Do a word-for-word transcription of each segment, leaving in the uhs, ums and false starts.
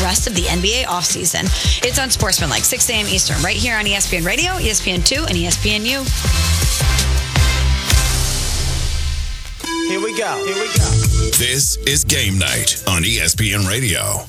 rest of the N B A offseason. It's Unsportsmanlike, six a.m. Eastern, right here on E S P N Radio, E S P N two, and E S P N U. Here we go. Here we go. This is Game Night on E S P N Radio.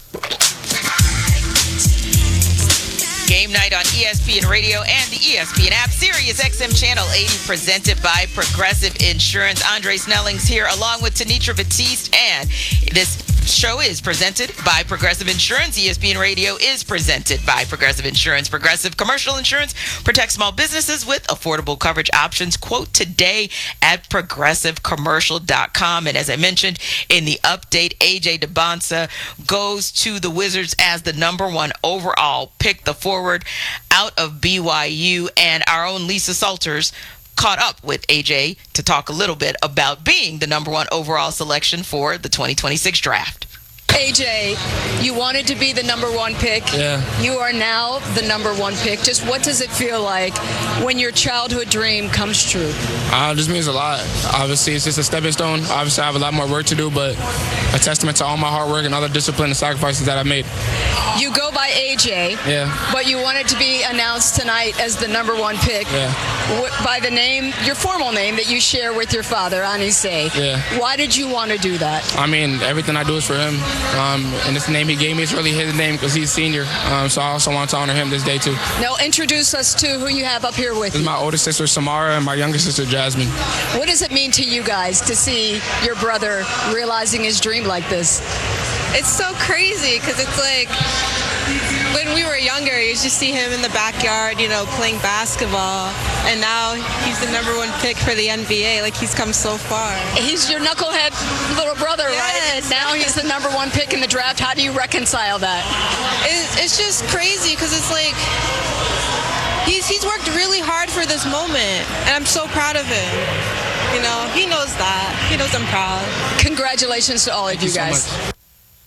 Game Night on E S P N Radio and the E S P N app. Sirius X M Channel eighty, presented by Progressive Insurance. Andre Snelling's here along with Tanitra Batiste, and this show is presented by Progressive Insurance. E S P N Radio is presented by Progressive Insurance. Progressive Commercial Insurance protects small businesses with affordable coverage options. Quote today at progressive commercial dot com. And as I mentioned in the update, A J Dybantsa goes to the Wizards as the number one overall pick, the forward out of B Y U. And our own Lisa Salters caught up with A J to talk a little bit about being the number one overall selection for the twenty twenty-six draft. A J, you wanted to be the number one pick. Yeah. You are now the number one pick. Just what does it feel like when your childhood dream comes true? Uh, this means a lot. Obviously, it's just a stepping stone. Obviously, I have a lot more work to do, but a testament to all my hard work and all the discipline and sacrifices that I made. You go by A J, yeah. But you wanted to be announced tonight as the number one pick yeah. by the name, your formal name that you share with your father, Anise. Yeah. Why did you want to do that? I mean, everything I do is for him. Um, and this name he gave me is really his name because he's senior. Um, so I also want to honor him this day, too. Now, introduce us to who you have up here with you. This is my older sister, Samara, and my younger sister, Jasmine. What does it mean to you guys to see your brother realizing his dream like this? It's so crazy because it's like when we were younger, you used to see him in the backyard, you know, playing basketball. And now he's the number one pick for the N B A. Like, he's come so far. He's your knucklehead little brother, yes. right? And now he's the number one pick in the draft. How do you reconcile that? It, it's just crazy because it's like he's he's worked really hard for this moment. And I'm so proud of him. You know, he knows that. He knows I'm proud. Congratulations to all of Thank you, you guys. So much.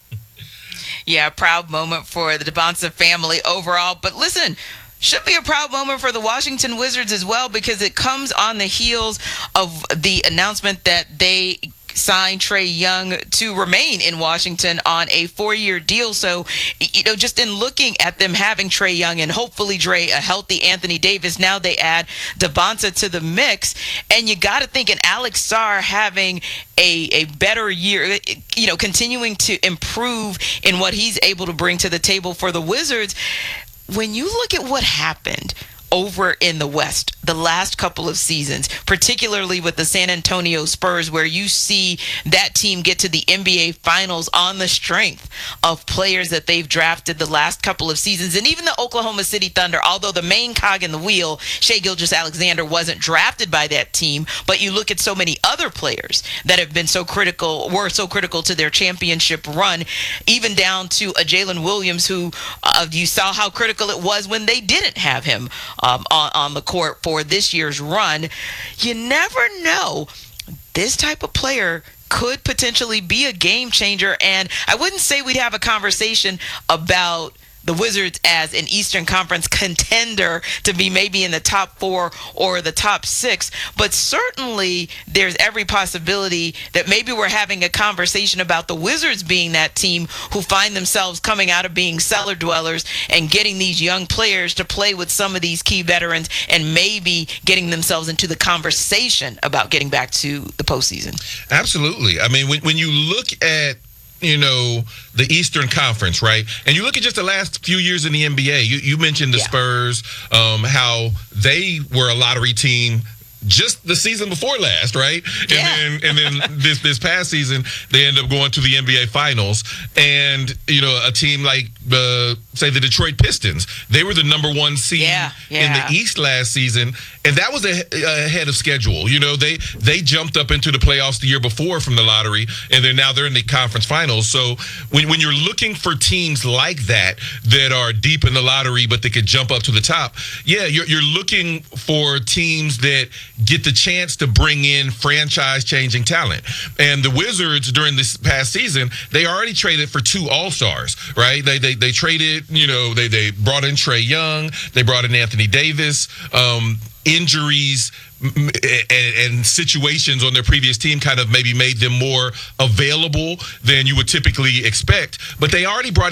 Yeah, proud moment for the Dybantsa family overall. But listen, should be a proud moment for the Washington Wizards as well, because it comes on the heels of the announcement that they signed Trae Young to remain in Washington on a four-year deal. So, you know, just in looking at them having Trae Young and hopefully Dre, a healthy Anthony Davis, now they add Dybantsa to the mix. And you got to think in Alex Sarr having a, a better year, you know, continuing to improve in what he's able to bring to the table for the Wizards. When you look at what happened over in the West the last couple of seasons, particularly with the San Antonio Spurs, where you see that team get to the N B A Finals on the strength of players that they've drafted the last couple of seasons. And even the Oklahoma City Thunder, although the main cog in the wheel, Shai Gilgeous-Alexander, wasn't drafted by that team, but you look at so many other players that have been so critical, were so critical to their championship run, even down to a Jalen Williams, who uh, you saw how critical it was when they didn't have him Um, on, on the court for this year's run. You never know. This type of player could potentially be a game changer. And I wouldn't say we'd have a conversation about the Wizards as an Eastern Conference contender to be maybe in the top four or the top six, but certainly there's every possibility that maybe we're having a conversation about the Wizards being that team who find themselves coming out of being cellar dwellers and getting these young players to play with some of these key veterans and maybe getting themselves into the conversation about getting back to the postseason. Absolutely. I mean, when, when you look at you know, the Eastern Conference, right? And you look at just the last few years in the N B A. You, you mentioned the yeah. Spurs, um, how they were a lottery team just the season before last, right? Yeah. And then and then this this past season, they end up going to the N B A Finals. And, you know, a team like, uh, say, the Detroit Pistons, they were the number one seed yeah. Yeah. in the East last season. And that was a, a ahead of schedule. You know, they they jumped up into the playoffs the year before from the lottery, and then now they're in the conference finals. So when when you're looking for teams like that that are deep in the lottery but they could jump up to the top, yeah, you're you're looking for teams that get the chance to bring in franchise-changing talent. And the Wizards during this past season, they already traded for two All-Stars, right? They they they traded, you know, they they brought in Trae Young, they brought in Anthony Davis. Um, injuries and, and situations on their previous team kind of maybe made them more available than you would typically expect. But they already brought